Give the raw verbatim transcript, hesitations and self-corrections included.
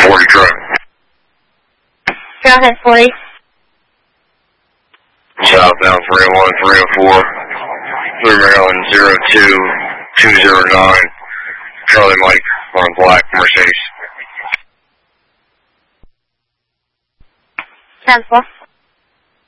forty truck. Go ahead, forty. Southbound three oh one, three oh four, Blue Maryland zero two two zero nine, Charlie Mike on a black Mercedes. Cancel.